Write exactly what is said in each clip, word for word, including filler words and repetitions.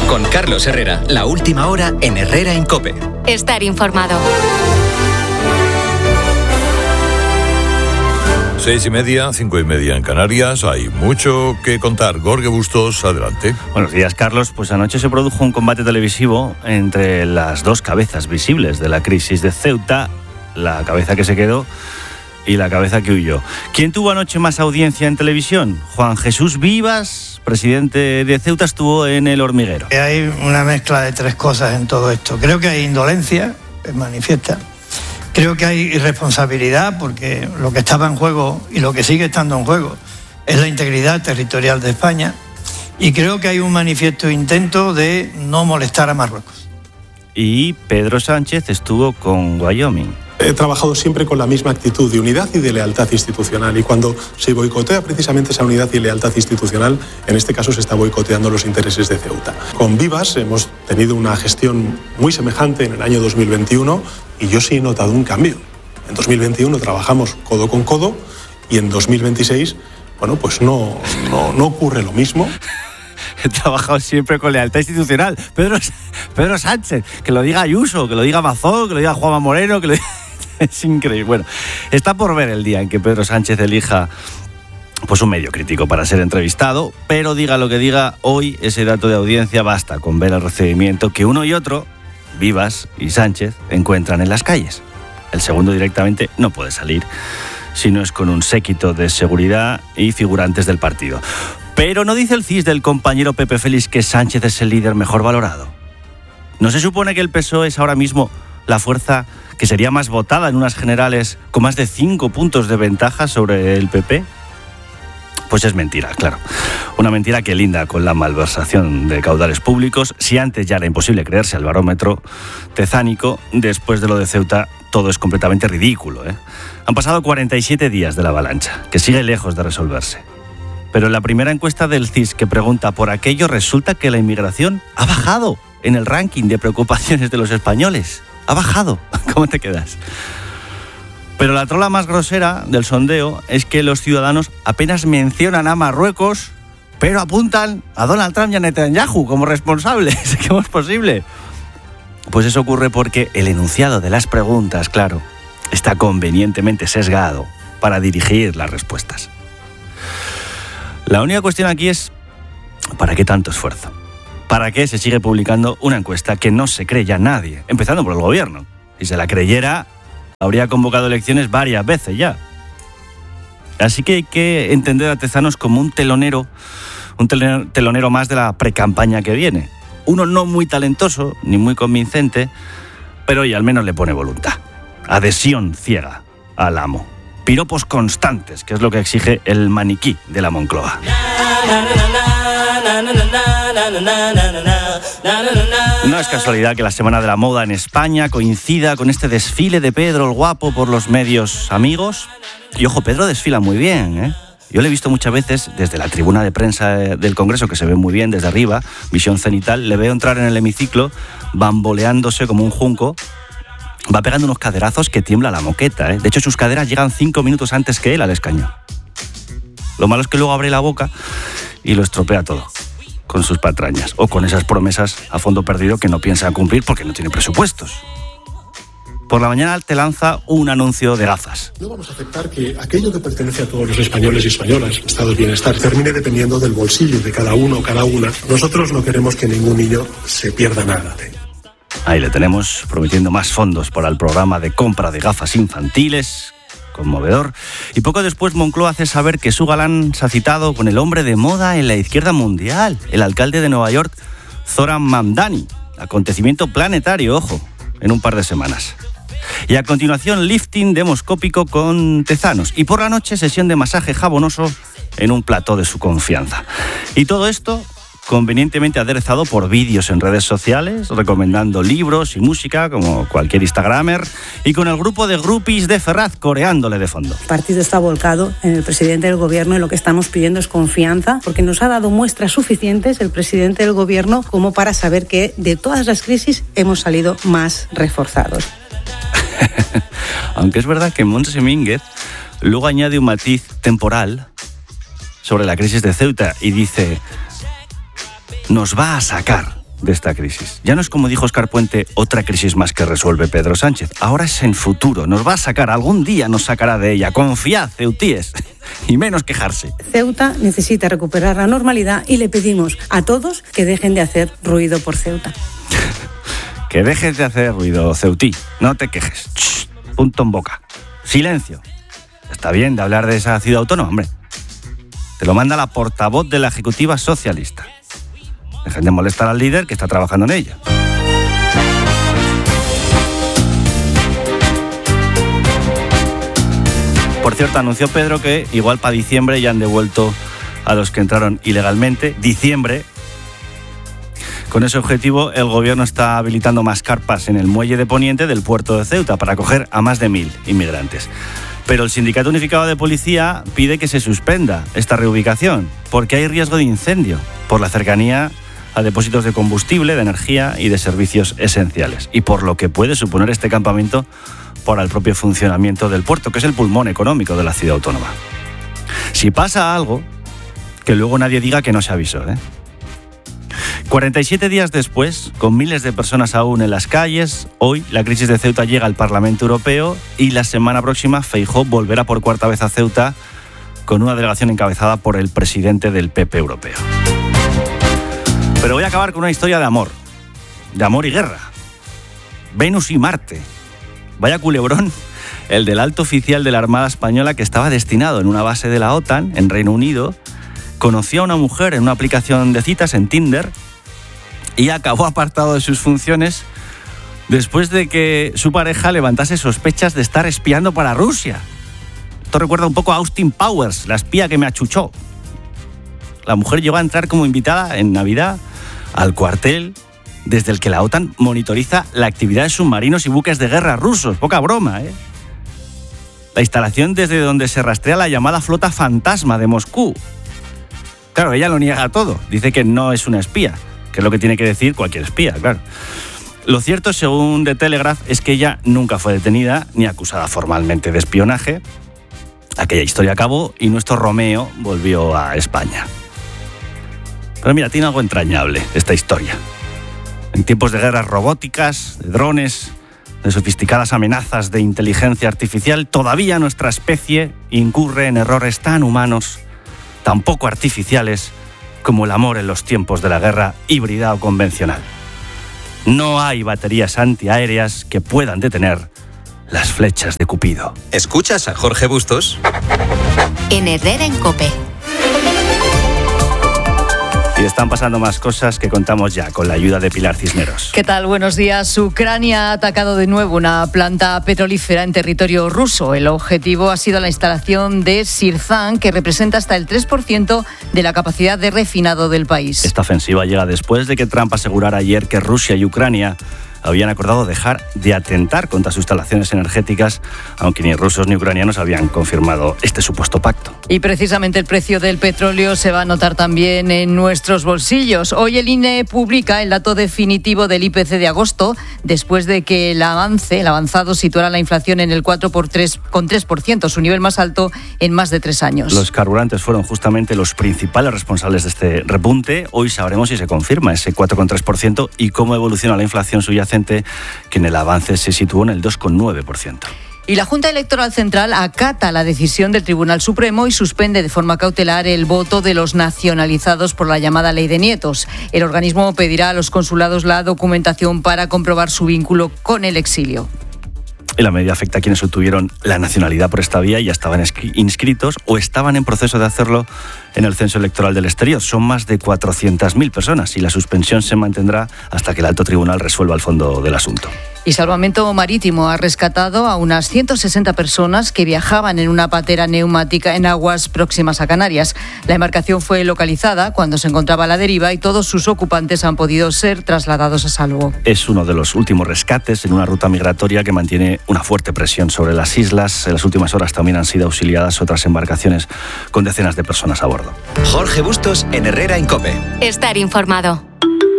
Con Carlos Herrera, la última hora en Herrera en COPE. Estar informado. Seis y media, cinco y media en Canarias. Hay mucho que contar. Jorge Bustos, adelante. Buenos días, Carlos. Pues anoche se produjo un combate televisivo entre las dos cabezas visibles de la crisis de Ceuta, la cabeza que se quedó y la cabeza que huyó. ¿Quién tuvo anoche más audiencia en televisión? Juan Jesús Vivas, presidente de Ceuta, estuvo en El Hormiguero. Hay una mezcla de tres cosas en todo esto. Creo que hay indolencia, es manifiesta. Creo que hay irresponsabilidad, porque lo que estaba en juego y lo que sigue estando en juego es la integridad territorial de España. Y creo que hay un manifiesto intento de no molestar a Marruecos. Y Pedro Sánchez estuvo con Wyoming. He trabajado siempre con la misma actitud de unidad y de lealtad institucional, y cuando se boicotea precisamente esa unidad y lealtad institucional, en este caso se está boicoteando los intereses de Ceuta. Con Vivas hemos tenido una gestión muy semejante en el año dos mil veintiuno y yo sí he notado un cambio. En dos mil veintiuno trabajamos codo con codo y en dos mil veintiséis, bueno, pues no, no, no ocurre lo mismo. He trabajado siempre con lealtad institucional. Pedro, Pedro Sánchez, que lo diga Ayuso, que lo diga Mazón, que lo diga Juanma Moreno, que lo diga... Es increíble. Bueno, está por ver el día en que Pedro Sánchez elija pues un medio crítico para ser entrevistado, pero diga lo que diga, hoy ese dato de audiencia basta con ver el recibimiento que uno y otro, Vivas y Sánchez, encuentran en las calles. El segundo directamente no puede salir si no es con un séquito de seguridad y figurantes del partido. Pero no dice el C I S del compañero Pepe Félix que Sánchez es el líder mejor valorado. ¿No se supone que el P S O E es ahora mismo la fuerza que sería más votada en unas generales con más de cinco puntos de ventaja sobre el P P? Pues es mentira, claro. Una mentira que linda con la malversación de caudales públicos. Si antes ya era imposible creerse al barómetro tezánico, después de lo de Ceuta todo es completamente ridículo, ¿eh? Han pasado cuarenta y siete días de la avalancha, que sigue lejos de resolverse. Pero en la primera encuesta del C I S que pregunta por aquello, resulta que la inmigración ha bajado en el ranking de preocupaciones de los españoles. Ha bajado. ¿Cómo te quedas? Pero la trola más grosera del sondeo es que los ciudadanos apenas mencionan a Marruecos, pero apuntan a Donald Trump y a Netanyahu como responsables. ¿Cómo es posible? Pues eso ocurre porque el enunciado de las preguntas, claro, está convenientemente sesgado para dirigir las respuestas. La única cuestión aquí es, ¿para qué tanto esfuerzo? ¿Para qué se sigue publicando una encuesta que no se cree ya nadie? Empezando por el gobierno. Si se la creyera, habría convocado elecciones varias veces ya. Así que hay que entender a Tezanos como un telonero, un telonero más de la precampaña que viene. Uno no muy talentoso, ni muy convincente, pero hoy al menos le pone voluntad. Adhesión ciega al amo. Piropos constantes, que es lo que exige el maniquí de la Moncloa. No es casualidad que la Semana de la Moda en España coincida con este desfile de Pedro el Guapo por los medios amigos. Y ojo, Pedro desfila muy bien, ¿eh? Yo lo he visto muchas veces desde la tribuna de prensa del Congreso, que se ve muy bien desde arriba, visión cenital. Le veo entrar en el hemiciclo bamboleándose como un junco. Va pegando unos caderazos que tiembla la moqueta, ¿eh? De hecho, sus caderas llegan cinco minutos antes que él al escaño. Lo malo es que luego abre la boca y lo estropea todo con sus patrañas o con esas promesas a fondo perdido que no piensa cumplir porque no tiene presupuestos. Por la mañana te lanza un anuncio de gafas. No vamos a aceptar que aquello que pertenece a todos los españoles y españolas, estado de bienestar, termine dependiendo del bolsillo de cada uno o cada una. Nosotros no queremos que ningún niño se pierda nada. Ahí le tenemos, prometiendo más fondos para el programa de compra de gafas infantiles. Conmovedor. Y poco después Moncloa hace saber que su galán se ha citado con el hombre de moda en la izquierda mundial, el alcalde de Nueva York, Zoran Mamdani. Acontecimiento planetario, ojo, en un par de semanas. Y a continuación, lifting demoscópico con Tezanos. Y por la noche, sesión de masaje jabonoso en un plató de su confianza. Y todo esto convenientemente aderezado por vídeos en redes sociales, recomendando libros y música, como cualquier instagramer, y con el grupo de groupies de Ferraz coreándole de fondo. El partido está volcado en el presidente del gobierno y lo que estamos pidiendo es confianza, porque nos ha dado muestras suficientes el presidente del gobierno como para saber que de todas las crisis hemos salido más reforzados. Aunque es verdad que Montse Mínguez luego añade un matiz temporal sobre la crisis de Ceuta y dice: nos va a sacar de esta crisis. Ya no es, como dijo Óscar Puente, otra crisis más que resuelve Pedro Sánchez. Ahora es en futuro. Nos va a sacar, algún día nos sacará de ella. Confiad, ceutíes, y menos quejarse. Ceuta necesita recuperar la normalidad y le pedimos a todos que dejen de hacer ruido por Ceuta. Que dejes de hacer ruido, ceutí. No te quejes. Shh, punto en boca. Silencio. Está bien de hablar de esa ciudad autónoma, hombre. Te lo manda la portavoz de la Ejecutiva Socialista. Dejen de molestar al líder que está trabajando en ella. Por cierto, anunció Pedro que igual para diciembre ya han devuelto a los que entraron ilegalmente. Diciembre. Con ese objetivo, el gobierno está habilitando más carpas en el muelle de Poniente del puerto de Ceuta para acoger a más de mil inmigrantes. Pero el Sindicato Unificado de Policía pide que se suspenda esta reubicación porque hay riesgo de incendio por la cercanía a depósitos de combustible, de energía y de servicios esenciales, y por lo que puede suponer este campamento para el propio funcionamiento del puerto, que es el pulmón económico de la ciudad autónoma. Si pasa algo, que luego nadie diga que no se avisó, ¿eh? cuarenta y siete días después, con miles de personas aún en las calles, hoy la crisis de Ceuta llega al Parlamento Europeo y la semana próxima Feijóo volverá por cuarta vez a Ceuta con una delegación encabezada por el presidente del P P europeo. Pero voy a acabar con una historia de amor, de amor y guerra. Venus y Marte. Vaya culebrón el del alto oficial de la Armada Española que estaba destinado en una base de la OTAN en Reino Unido. Conoció a una mujer en una aplicación de citas en Tinder y acabó apartado de sus funciones después de que su pareja levantase sospechas de estar espiando para Rusia. Esto recuerda un poco a Austin Powers, la espía que me achuchó. La mujer llegó a entrar como invitada en Navidad al cuartel desde el que la OTAN monitoriza la actividad de submarinos y buques de guerra rusos. Poca broma, ¿eh? La instalación desde donde se rastrea la llamada flota fantasma de Moscú. Claro, ella lo niega todo. Dice que no es una espía, que es lo que tiene que decir cualquier espía, claro. Lo cierto, según The Telegraph, es que ella nunca fue detenida ni acusada formalmente de espionaje. Aquella historia acabó y nuestro Romeo volvió a España. Pero mira, tiene algo entrañable esta historia. En tiempos de guerras robóticas, de drones, de sofisticadas amenazas de inteligencia artificial, todavía nuestra especie incurre en errores tan humanos, tan poco artificiales, como el amor en los tiempos de la guerra híbrida o convencional. No hay baterías antiaéreas que puedan detener las flechas de Cupido. ¿Escuchas a Jorge Bustos? En Herrera en COPE. Y están pasando más cosas que contamos ya con la ayuda de Pilar Cisneros. ¿Qué tal? Buenos días. Ucrania ha atacado de nuevo una planta petrolífera en territorio ruso. El objetivo ha sido la instalación de Sirzan, que representa hasta el tres por ciento de la capacidad de refinado del país. Esta ofensiva llega después de que Trump asegurara ayer que Rusia y Ucrania habían acordado dejar de atentar contra sus instalaciones energéticas, aunque ni rusos ni ucranianos habían confirmado este supuesto pacto. Y precisamente el precio del petróleo se va a notar también en nuestros bolsillos. Hoy el I N E publica el dato definitivo del I P C de agosto, después de que el avance, el avanzado situara la inflación en el cuatro coma tres por ciento, su nivel más alto en más de tres años. Los carburantes fueron justamente los principales responsables de este repunte. Hoy sabremos si se confirma ese cuatro coma tres por ciento y cómo evoluciona la inflación subyacente, que en el avance se situó en el dos coma nueve por ciento. Y la Junta Electoral Central acata la decisión del Tribunal Supremo y suspende de forma cautelar el voto de los nacionalizados por la llamada Ley de Nietos. El organismo pedirá a los consulados la documentación para comprobar su vínculo con el exilio. Y la medida afecta a quienes obtuvieron la nacionalidad por esta vía y ya estaban inscritos o estaban en proceso de hacerlo en el censo electoral del exterior. Son más de cuatrocientas mil personas y la suspensión se mantendrá hasta que el alto tribunal resuelva el fondo del asunto. Y Salvamento Marítimo ha rescatado a unas ciento sesenta personas que viajaban en una patera neumática en aguas próximas a Canarias. La embarcación fue localizada cuando se encontraba a la deriva y todos sus ocupantes han podido ser trasladados a salvo. Es uno de los últimos rescates en una ruta migratoria que mantiene una fuerte presión sobre las islas. En las últimas horas también han sido auxiliadas otras embarcaciones con decenas de personas a bordo. Jorge Bustos en Herrera en COPE. Estar informado.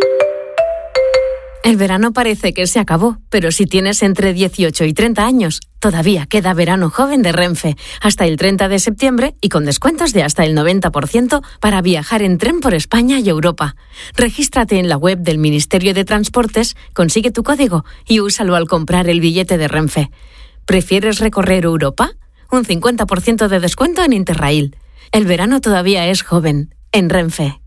El verano parece que se acabó, pero si tienes entre dieciocho y treinta años, Todavía queda verano joven de Renfe hasta el treinta de septiembre y con descuentos de hasta el noventa por ciento para viajar en tren por España y Europa. Regístrate en la web del Ministerio de Transportes, consigue tu código y úsalo al comprar el billete de Renfe. ¿Prefieres recorrer Europa? Un cincuenta por ciento de descuento en Interrail. El verano todavía es joven. En Renfe.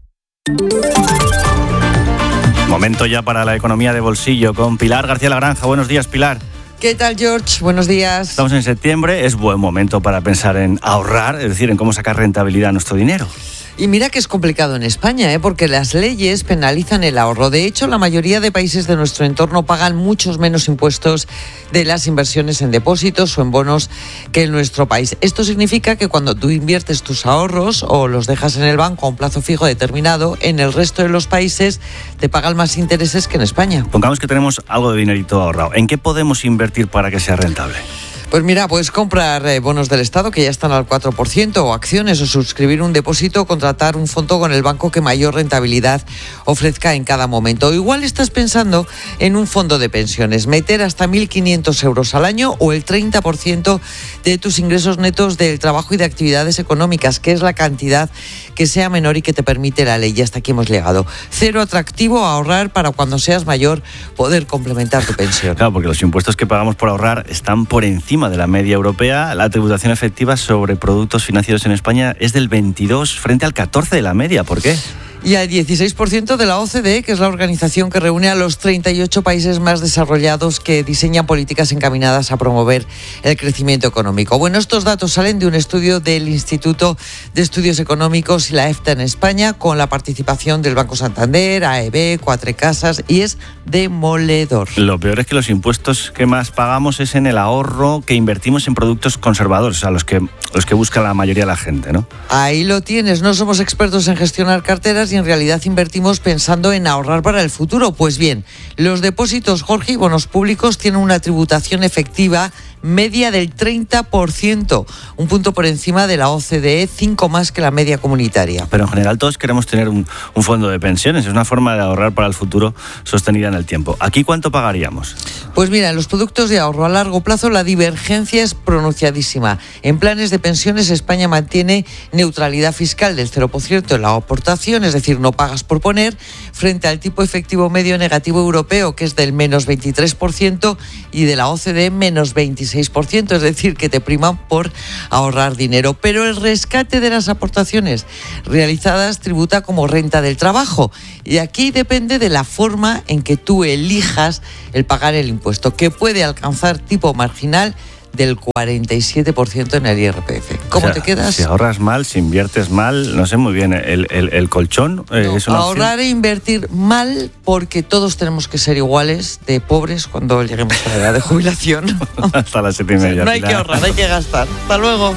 Momento ya para la economía de bolsillo con Pilar García Lagranja. Buenos días, Pilar. ¿Qué tal, George? Buenos días. Estamos en septiembre, es buen momento para pensar en ahorrar, es decir, en cómo sacar rentabilidad a nuestro dinero. Y mira que es complicado en España, ¿eh? Porque las leyes penalizan el ahorro. De hecho, la mayoría de países de nuestro entorno pagan muchos menos impuestos de las inversiones en depósitos o en bonos que en nuestro país. Esto significa que cuando tú inviertes tus ahorros o los dejas en el banco a un plazo fijo determinado, en el resto de los países te pagan más intereses que en España. Pongamos que tenemos algo de dinerito ahorrado. ¿En qué podemos invertir para que sea rentable? Pues mira, puedes comprar eh, bonos del Estado que ya están al cuatro por ciento o acciones o suscribir un depósito o contratar un fondo con el banco que mayor rentabilidad ofrezca en cada momento. O igual estás pensando en un fondo de pensiones, meter hasta mil quinientos euros al año o el treinta por ciento de tus ingresos netos del trabajo y de actividades económicas, que es la cantidad que sea menor y que te permite la ley. Y hasta aquí hemos llegado. Cero atractivo a ahorrar para cuando seas mayor poder complementar tu pensión. Claro, porque los impuestos que pagamos por ahorrar están por encima de la media europea. La tributación efectiva sobre productos financieros en España es del veintidós frente al catorce de la media. ¿Por qué? Y al dieciséis por ciento de la O C D E, que es la organización que reúne a los treinta y ocho países más desarrollados que diseñan políticas encaminadas a promover el crecimiento económico. Bueno, estos datos salen de un estudio del Instituto de Estudios Económicos y la EFTA en España, con la participación del Banco Santander, A E B, Cuatro Casas, y es demoledor. Lo peor es que los impuestos que más pagamos es en el ahorro que invertimos en productos conservadores, o sea, los que, los que busca la mayoría de la gente, ¿no? Ahí lo tienes. No somos expertos en gestionar carteras y en realidad invertimos pensando en ahorrar para el futuro. Pues bien, los depósitos, Jorge, y bonos públicos tienen una tributación efectiva media del treinta por ciento, un punto por encima de la O C D E, cinco más que la media comunitaria. Pero en general todos queremos tener un, un fondo de pensiones, es una forma de ahorrar para el futuro sostenida en el tiempo. ¿Aquí cuánto pagaríamos? Pues mira, en los productos de ahorro a largo plazo la divergencia es pronunciadísima. En planes de pensiones España mantiene neutralidad fiscal del cero por ciento en la aportación, es decir, no pagas por poner, frente al tipo efectivo medio negativo europeo, que es del menos veintitrés por ciento, y de la O C D E menos veintiséis por ciento, es decir, que te priman por ahorrar dinero. Pero el rescate de las aportaciones realizadas tributa como renta del trabajo, y aquí depende de la forma en que tú elijas el pagar el impuesto, que puede alcanzar tipo marginal del cuarenta y siete por ciento en el I R P F. ¿Cómo o sea, te quedas? Si ahorras mal, si inviertes mal, no sé muy bien, el, el, el colchón eh, no, es una ahorrar opción. E invertir mal, porque todos tenemos que ser iguales de pobres cuando lleguemos a la edad de jubilación. Hasta las siete y media. No hay que ahorrar, hay que gastar. Hasta luego.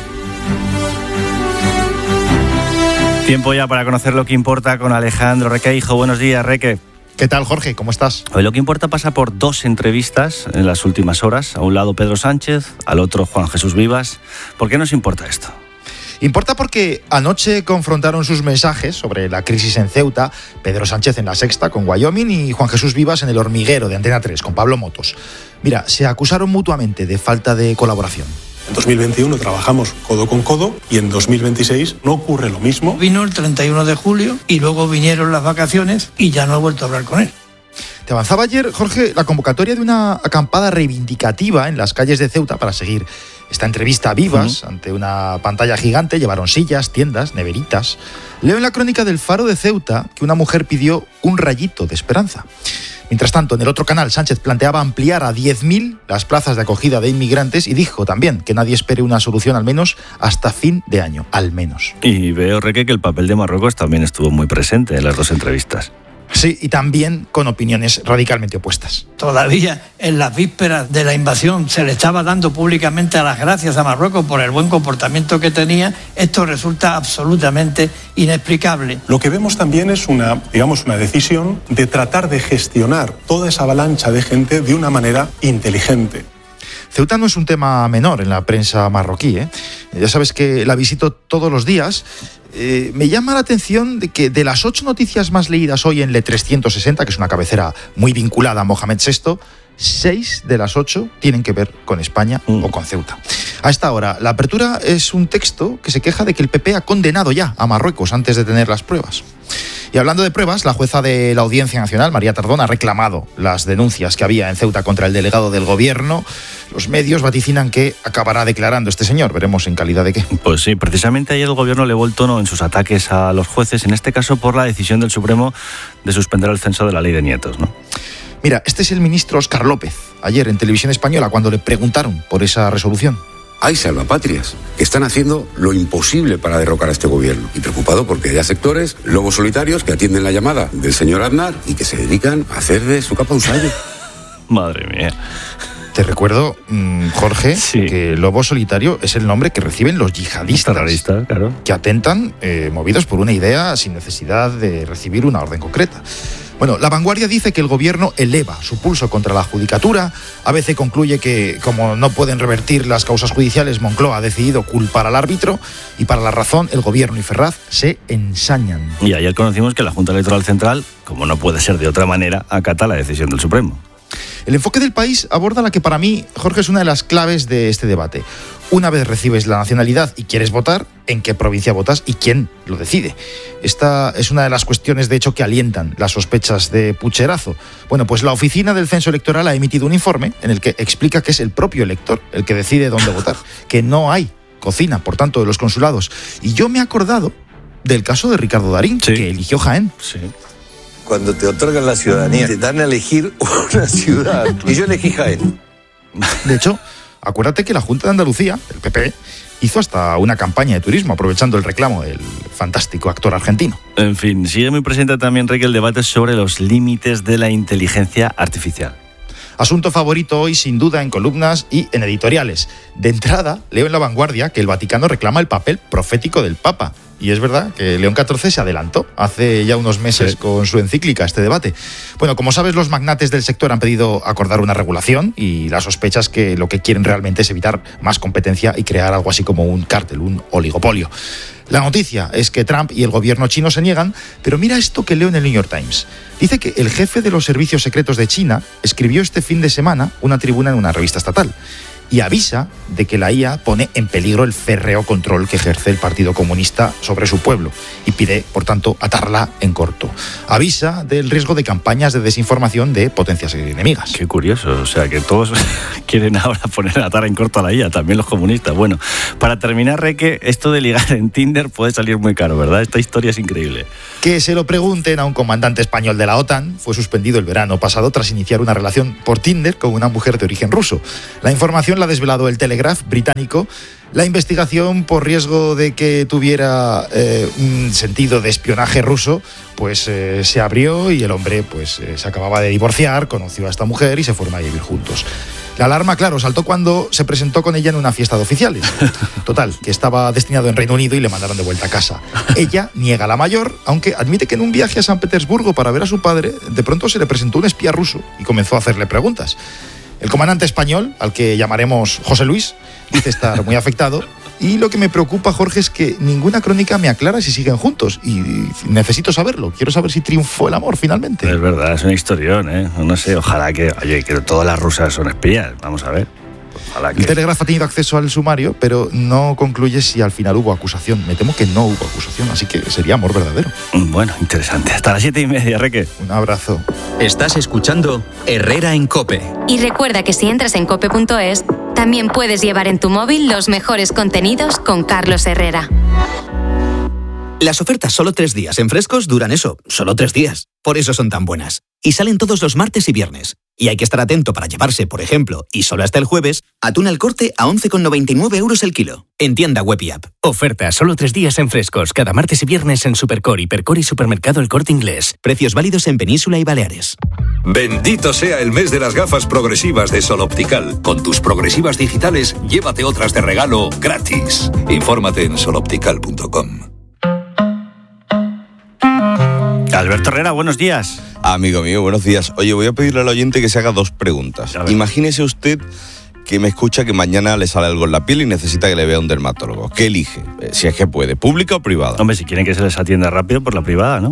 Tiempo ya para conocer lo que importa con Alejandro Requeijo. Buenos días, Reque. ¿Qué tal, Jorge? ¿Cómo estás? Hoy lo que importa pasa por dos entrevistas en las últimas horas. A un lado Pedro Sánchez, al otro Juan Jesús Vivas. ¿Por qué nos importa esto? Importa porque anoche confrontaron sus mensajes sobre la crisis en Ceuta Pedro Sánchez en La Sexta con Wyoming y Juan Jesús Vivas en El Hormiguero de Antena tres con Pablo Motos. Mira, se acusaron mutuamente de falta de colaboración. En dos mil veintiuno trabajamos codo con codo y en dos mil veintiséis no ocurre lo mismo. Vino el treinta y uno de julio y luego vinieron las vacaciones y ya no he vuelto a hablar con él. Te avanzaba ayer, Jorge, la convocatoria de una acampada reivindicativa en las calles de Ceuta para seguir esta entrevista a Vivas. Uh-huh. Ante una pantalla gigante llevaron sillas, tiendas, neveritas. Leo en la crónica del Faro de Ceuta que una mujer pidió un rayito de esperanza. Mientras tanto, en el otro canal, Sánchez planteaba ampliar a diez mil las plazas de acogida de inmigrantes y dijo también que nadie espere una solución al menos hasta fin de año, al menos. Y veo, Reque, que el papel de Marruecos también estuvo muy presente en las dos entrevistas. Sí, y también con opiniones radicalmente opuestas. Todavía en las vísperas de la invasión se le estaba dando públicamente las gracias a Marruecos por el buen comportamiento que tenía. Esto resulta absolutamente inexplicable. Lo que vemos también es una, digamos, una decisión de tratar de gestionar toda esa avalancha de gente de una manera inteligente. Ceuta no es un tema menor en la prensa marroquí, ¿eh? Ya sabes que la visito todos los días. Eh, me llama la atención de que de las ocho noticias más leídas hoy en Le trescientos sesenta, que es una cabecera muy vinculada a Mohamed sexto, seis de las ocho tienen que ver con España mm. o con Ceuta. A esta hora, la apertura es un texto que se queja de que el P P ha condenado ya a Marruecos antes de tener las pruebas. Y hablando de pruebas, la jueza de la Audiencia Nacional, María Tardón, ha reclamado las denuncias que había en Ceuta contra el delegado del gobierno. Los medios vaticinan que acabará declarando este señor. Veremos en calidad de qué. Pues sí, precisamente ayer el gobierno elevó el tono en sus ataques a los jueces, en este caso por la decisión del Supremo de suspender el censo de la ley de nietos, ¿no? Mira, este es el ministro Óscar López, ayer en Televisión Española, cuando le preguntaron por esa resolución. Hay salvapatrias que están haciendo lo imposible para derrocar a este gobierno. Y preocupado porque hay sectores, lobos solitarios, que atienden la llamada del señor Aznar y que se dedican a hacer de su capa un sayo. Madre mía. Te recuerdo, Jorge, sí. que lobo solitario es el nombre que reciben los yihadistas. Terroristas, claro. Que atentan eh, movidos por una idea sin necesidad de recibir una orden concreta. Bueno, La Vanguardia dice que el gobierno eleva su pulso contra la judicatura. A B C concluye que, como no pueden revertir las causas judiciales, Moncloa ha decidido culpar al árbitro. Y para La Razón, el gobierno y Ferraz se ensañan. Y ayer conocimos que la Junta Electoral Central, como no puede ser de otra manera, acata la decisión del Supremo. El enfoque del País aborda la que para mí, Jorge, es una de las claves de este debate. Una vez recibes la nacionalidad y quieres votar, ¿en qué provincia votas y quién lo decide? Esta es una de las cuestiones, de hecho, que alientan las sospechas de pucherazo. Bueno, pues la Oficina del Censo Electoral ha emitido un informe en el que explica que es el propio elector el que decide dónde votar, que no hay cocina, por tanto, de los consulados. Y yo me he acordado del caso de Ricardo Darín, sí. que eligió Jaén. Sí. Cuando te otorgan la ciudadanía, te dan a elegir una ciudad. Y yo elegí Jaén. De hecho, acuérdate que la Junta de Andalucía, el P P, hizo hasta una campaña de turismo, aprovechando el reclamo del fantástico actor argentino. En fin, sigue muy presente también, Enrique, el debate sobre los límites de la inteligencia artificial. Asunto favorito hoy, sin duda, en columnas y en editoriales. De entrada, leo en La Vanguardia que el Vaticano reclama el papel profético del Papa. Y es verdad que León catorce se adelantó hace ya unos meses sí. con su encíclica a este debate. Bueno, como sabes, los magnates del sector han pedido acordar una regulación y la sospecha es que lo que quieren realmente es evitar más competencia y crear algo así como un cártel, un oligopolio. La noticia es que Trump y el gobierno chino se niegan, pero mira esto que leo en el New York Times. Dice que el jefe de los servicios secretos de China escribió este fin de semana una tribuna en una revista estatal y avisa de que la I A pone en peligro el férreo control que ejerce el Partido Comunista sobre su pueblo y pide, por tanto, atarla en corto. Avisa del riesgo de campañas de desinformación de potencias enemigas. Qué curioso, o sea, que todos quieren ahora poner a atar en corto a la I A, también los comunistas. Bueno, para terminar, Reque, esto de ligar en Tinder puede salir muy caro, ¿verdad? Esta historia es increíble. Que se lo pregunten a un comandante español de la OTAN. Fue suspendido el verano pasado tras iniciar una relación por Tinder con una mujer de origen ruso. La información la ha desvelado el Telegraph británico. La investigación, por riesgo de que tuviera eh, un sentido de espionaje ruso, pues eh, se abrió y el hombre pues eh, se acababa de divorciar, conoció a esta mujer y se fueron a vivir juntos. La alarma, claro, saltó cuando se presentó con ella en una fiesta de oficiales. Total, que estaba destinado en Reino Unido y le mandaron de vuelta a casa. Ella niega la mayor, aunque admite que en un viaje a San Petersburgo para ver a su padre, de pronto se le presentó un espía ruso y comenzó a hacerle preguntas. El comandante español, al que llamaremos José Luis, dice estar muy afectado. Y lo que me preocupa, Jorge, es que ninguna crónica me aclara si siguen juntos. Y necesito saberlo. Quiero saber si triunfó el amor finalmente. Es verdad, es una historión, ¿eh? No sé, ojalá que... Oye, que todas las rusas son espías. Vamos a ver. Ojalá que... El Telegraph ha tenido acceso al sumario, pero no concluye si al final hubo acusación. Me temo que no hubo acusación, así que sería amor verdadero. Bueno, interesante. Hasta las siete y media, Reque. Un abrazo. Estás escuchando Herrera en COPE. Y recuerda que si entras en cope punto es, también puedes llevar en tu móvil los mejores contenidos con Carlos Herrera. Las ofertas solo tres días en Frescos duran eso, solo tres días. Por eso son tan buenas. Y salen todos los martes y viernes. Y hay que estar atento para llevarse, por ejemplo, y solo hasta el jueves, atún al corte a once con noventa y nueve euros el kilo. En tienda web y app. Oferta solo tres días en Frescos, cada martes y viernes en Supercor, Hipercor y Supermercado El Corte Inglés. Precios válidos en Península y Baleares. Bendito sea el mes de las gafas progresivas de Sol Optical. Con tus progresivas digitales, llévate otras de regalo gratis. Infórmate en sol optical punto com. Alberto Herrera, buenos días. Amigo mío, buenos días. Oye, voy a pedirle al oyente que se haga dos preguntas. Imagínese usted que me escucha que mañana le sale algo en la piel y necesita que le vea un dermatólogo. ¿Qué elige? Eh, si es que puede, ¿pública o privada? Hombre, si quieren que se les atienda rápido, por la privada, ¿no?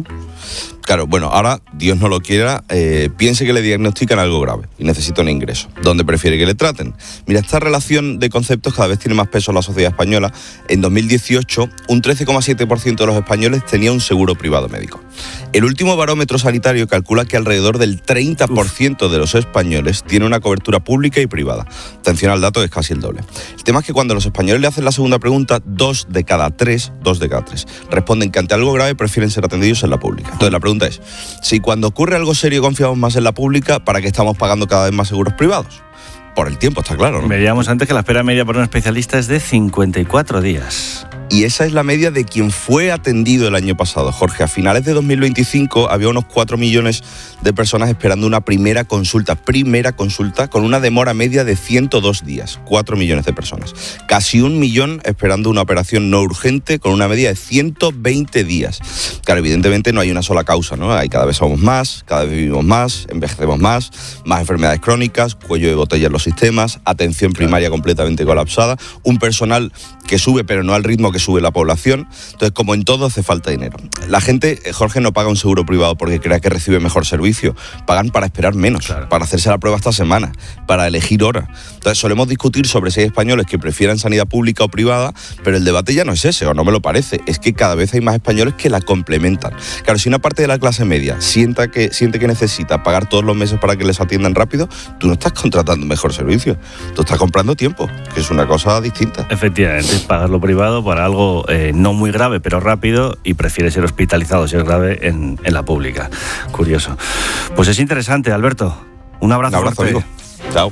Claro, bueno, ahora, Dios no lo quiera, eh, piense que le diagnostican algo grave y necesita un ingreso. ¿Dónde prefiere que le traten? Mira, esta relación de conceptos cada vez tiene más peso en la sociedad española. En dos mil dieciocho, un trece coma siete por ciento de los españoles tenía un seguro privado médico. El último barómetro sanitario calcula que alrededor del treinta por ciento de los españoles tiene una cobertura pública y privada. Atención al dato, es casi el doble. El tema es que cuando los españoles le hacen la segunda pregunta, dos de cada tres, dos de cada tres, responden que ante algo grave prefieren ser atendidos en la pública. Entonces la pregunta es, si cuando ocurre algo serio confiamos más en la pública, ¿para qué estamos pagando cada vez más seguros privados? Por el tiempo, está claro, ¿no? Veíamos antes que la espera media por un especialista es de cincuenta y cuatro días. Y esa es la media de quien fue atendido el año pasado, Jorge. A finales de dos mil veinticinco había unos cuatro millones de personas esperando una primera consulta, primera consulta, con una demora media de ciento dos días. cuatro millones de personas. Casi un millón esperando una operación no urgente con una media de ciento veinte días. Claro, evidentemente no hay una sola causa, ¿no? Hay cada vez somos más, cada vez vivimos más, envejecemos más, más enfermedades crónicas, cuello de botella en los sistemas, atención primaria completamente colapsada, un personal que sube pero no al ritmo que sube la población. Entonces, como en todo, hace falta dinero. La gente, Jorge, no paga un seguro privado porque crea que recibe mejor servicio. Pagan para esperar menos, claro, para hacerse la prueba esta semana, para elegir hora. Entonces, solemos discutir sobre si hay españoles que prefieran sanidad pública o privada, pero el debate ya no es ese, o no me lo parece. Es que cada vez hay más españoles que la complementan. Claro, si una parte de la clase media sienta que, siente que necesita pagar todos los meses para que les atiendan rápido, tú no estás contratando mejor servicio. Tú estás comprando tiempo, que es una cosa distinta. Efectivamente, pagas lo privado para algo eh, no muy grave, pero rápido, y prefiere ser hospitalizado si es grave en, en la pública. Curioso. Pues es interesante, Alberto. Un abrazo. Un abrazo, fuerte. amigo. Chao.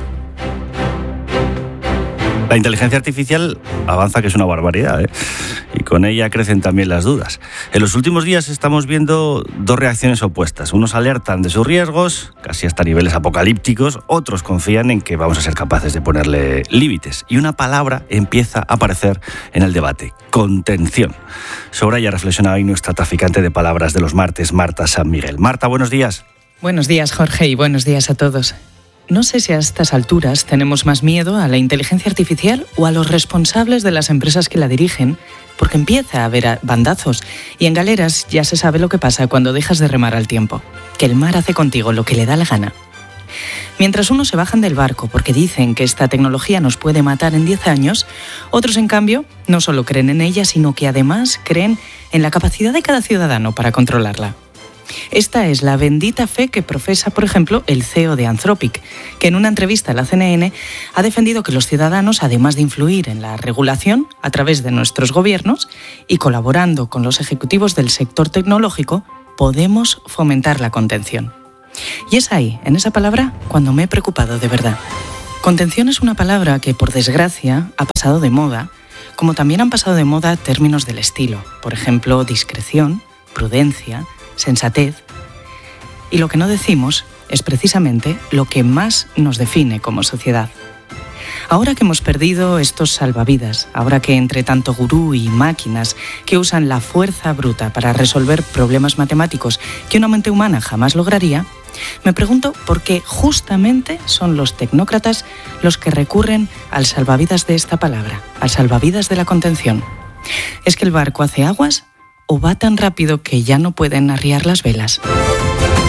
La inteligencia artificial avanza, que es una barbaridad, ¿eh? Y con ella crecen también las dudas. En los últimos días estamos viendo dos reacciones opuestas. Unos alertan de sus riesgos, casi hasta niveles apocalípticos. Otros confían en que vamos a ser capaces de ponerle límites. Y una palabra empieza a aparecer en el debate: contención. Sobre ella reflexiona hoy nuestra traficante de palabras de los martes, Marta San Miguel. Marta, buenos días. Buenos días, Jorge, y buenos días a todos. No sé si a estas alturas tenemos más miedo a la inteligencia artificial o a los responsables de las empresas que la dirigen, porque empieza a haber bandazos, y en galeras ya se sabe lo que pasa cuando dejas de remar al tiempo, que el mar hace contigo lo que le da la gana. Mientras unos se bajan del barco porque dicen que esta tecnología nos puede matar en diez años, otros, en cambio, no solo creen en ella, sino que además creen en la capacidad de cada ciudadano para controlarla. Esta es la bendita fe que profesa, por ejemplo, el C E O de Anthropic, que en una entrevista a la C N N ha defendido que los ciudadanos, además de influir en la regulación a través de nuestros gobiernos y colaborando con los ejecutivos del sector tecnológico, podemos fomentar la contención. Y es ahí, en esa palabra, cuando me he preocupado de verdad. Contención es una palabra que, por desgracia, ha pasado de moda, como también han pasado de moda términos del estilo, por ejemplo, discreción, prudencia, sensatez. Y lo que no decimos es precisamente lo que más nos define como sociedad. Ahora que hemos perdido estos salvavidas, ahora que entre tanto gurú y máquinas que usan la fuerza bruta para resolver problemas matemáticos que una mente humana jamás lograría, me pregunto por qué justamente son los tecnócratas los que recurren al salvavidas de esta palabra, al salvavidas de la contención. ¿Es que el barco hace aguas o va tan rápido que ya no pueden arriar las velas?